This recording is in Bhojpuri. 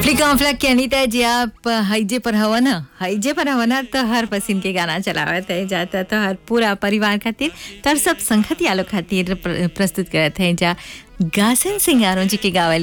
फ्लिक के अनिता जी आप हाइजे पर हवा ना तो हर पसीन के गाना चलावत है जाता तो हर पूरा परिवार खातिर तर सब संगत यालो खातिर प्रस्तुत करत है जा गासन सिंगारों जी के गावली